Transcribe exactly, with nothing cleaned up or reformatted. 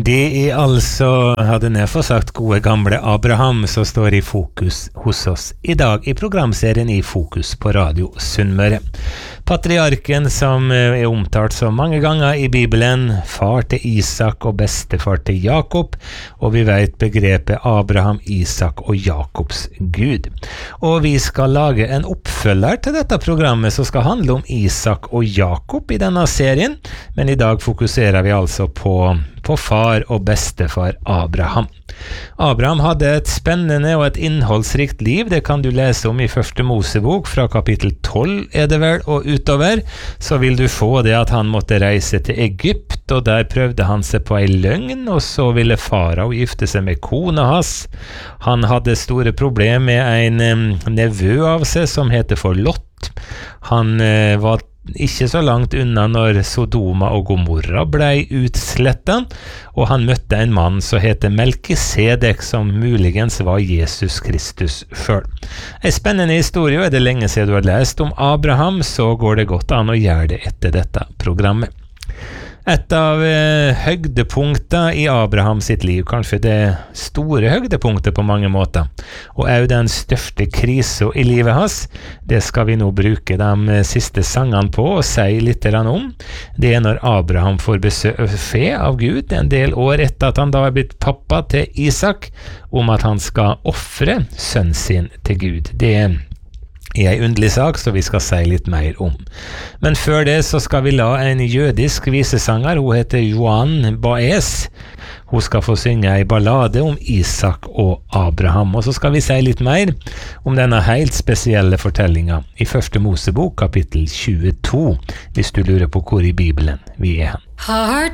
Det er altså, hadde jeg fått sagt, gode gamle Abraham som står i fokus hos oss i dag i programserien I Fokus på Radio Sunnmøre. Patriarken som er omtalt så mange ganger i Bibelen, far til Isak og bestefar til Jakob, og vi vet begrepet Abraham, Isak og Jakobs Gud. Og vi skal lage en oppfølger til dette programmet som skal handle om Isak og Jakob i denne serien, men i dag fokuserer vi altså på, på far og bestefar Abraham. Abraham hadde et spennende og et innholdsrikt liv, det kan du lese om i første Mosebok fra kapittel tolv er det vel, og utover så vil du få det at han måtte reise til Egypt, og der prøvde han seg på en løgn, og så ville farao gifte seg med kona hans. Han hadde store problemer med en um, nevø av seg som heter for Lot. Han uh, var ikke så langt unna når Sodoma og Gomorra ble utslettet, og han møtte en mann som heter Melkisedek, som muligens var Jesus Kristus selv. En spennende historie, og er det lenge siden du har lest om Abraham, så går det godt an å gjøre det etter dette programmet. Et av eh, høydepunkter i Abraham sitt liv, kanskje det store høydepunktet på mange måter, og er jo den største krisen i livet hans, det skal vi nå bruke de siste sangene på og si litt om. Det er når Abraham får befal av Gud en del år etter at han da er blitt pappa til Isak, om at han skal offre sønnen sin til Gud. Det er i en underlig sak, så vi skal si litt mer om. Men før det så skal vi la en jødisk visesanger, hun heter Joan Baez, hun skal få synge en ballade om Isak og Abraham, og så skal vi si litt mer om denne helt spesielle fortellingen i første Mosebok, kapittel tjueto, hvis du lurer på hvor i Bibelen vi er hen. Heart